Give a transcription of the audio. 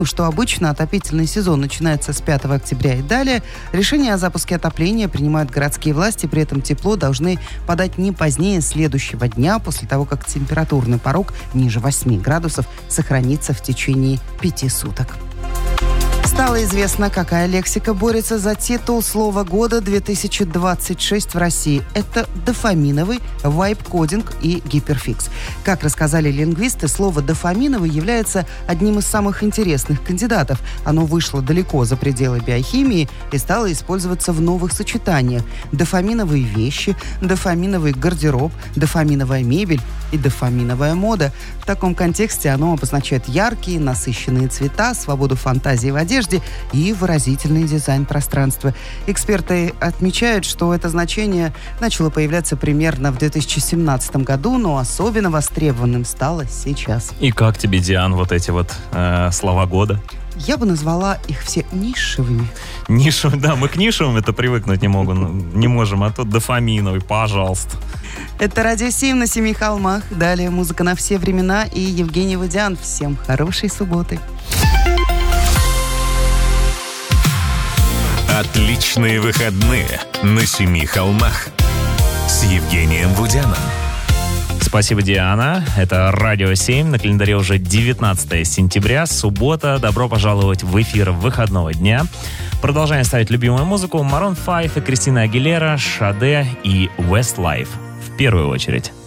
что обычно отопительный сезон начинается с 5 октября и далее. Решение о запуске отопления принимают городские власти, при этом тепло должны подать не позднее следующего дня, после того, как температурный порог ниже 8 градусов сохранится в течение 5 суток. Стало известно, какая лексика борется за титул слова года 2026 в России. Это дофаминовый, вайб-кодинг и гиперфикс. Как рассказали лингвисты, слово «дофаминовый» является одним из самых интересных кандидатов. Оно вышло далеко за пределы биохимии и стало использоваться в новых сочетаниях. Дофаминовые вещи, дофаминовый гардероб, дофаминовая мебель и дофаминовая мода. В таком контексте оно обозначает яркие, насыщенные цвета, свободу фантазии в одежде и выразительный дизайн пространства. Эксперты отмечают, что это значение начало появляться примерно в 2017 году, но особенно востребованным стало сейчас. И как тебе, Диан, вот эти вот слова года? Я бы назвала их все нишевыми. Нишевыми, да, мы к нишевым это привыкнуть не можем, а тут дофаминовый, пожалуйста. Это «Радио 7» на 7 холмах. Далее музыка на все времена и Евгений Водян. Всем хорошей субботы. Отличные выходные на 7 холмах с Евгением Водяном. Спасибо, Диана. Это «Радио 7». На календаре уже 19 сентября, суббота. Добро пожаловать в эфир выходного дня. Продолжаем ставить любимую музыку. Maroon 5 и Кристина Агилера, Шаде и Westlife. В первую очередь.